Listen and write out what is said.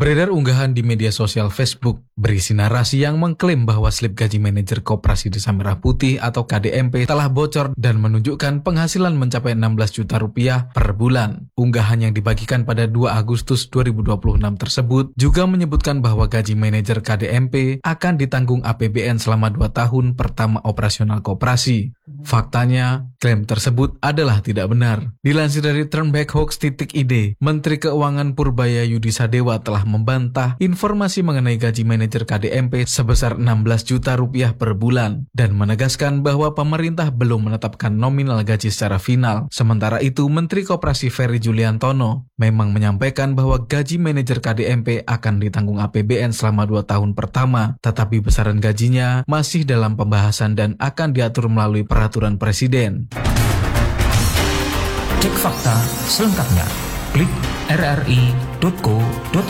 Beredar unggahan di media sosial Facebook berisi narasi yang mengklaim bahwa slip gaji manajer Koperasi Desa Merah Putih atau KDMP telah bocor dan menunjukkan penghasilan mencapai 16 juta rupiah per bulan. Unggahan yang dibagikan pada 2 Agustus 2026 tersebut juga menyebutkan bahwa gaji manajer KDMP akan ditanggung APBN selama 2 tahun pertama operasional koperasi. Faktanya, klaim tersebut adalah tidak benar. Dilansir dari turnbackhoax.id, Menteri Keuangan Purbaya Yudi Sadewa telah membantah informasi mengenai gaji manajer KDMP sebesar 16 juta rupiah per bulan dan menegaskan bahwa pemerintah belum menetapkan nominal gaji secara final. Sementara itu, Menteri Koperasi Ferry Juliantono memang menyampaikan bahwa gaji manajer KDMP akan ditanggung APBN selama 2 tahun pertama, tetapi besaran gajinya masih dalam pembahasan dan akan diatur melalui peraturan Presiden. Cek fakta selengkapnya. Klik rri.co.id.